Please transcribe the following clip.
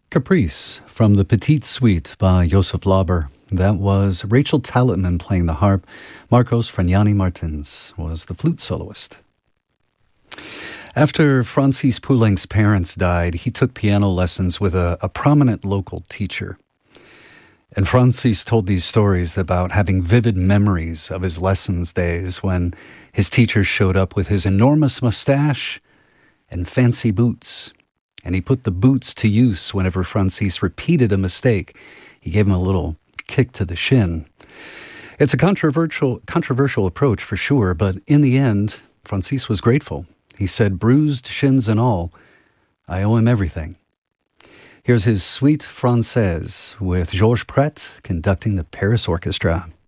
Caprice from the Petite Suite by Joseph Lauber. That was Rachel Talitman playing the harp. Marcos Franiani Martins was the flute soloist. After Francis Poulenc's parents died, he took piano lessons with a prominent local teacher. And Francis told these stories about having vivid memories of his lessons days when his teacher showed up with his enormous mustache and fancy boots. And he put the boots to use whenever Francis repeated a mistake. He gave him a little kick to the shin. It's a controversial approach for sure, but in the end, Francis was grateful. He said, bruised shins and all, I owe him everything. Here's his Suite Française with Georges Pret conducting the Paris Orchestra.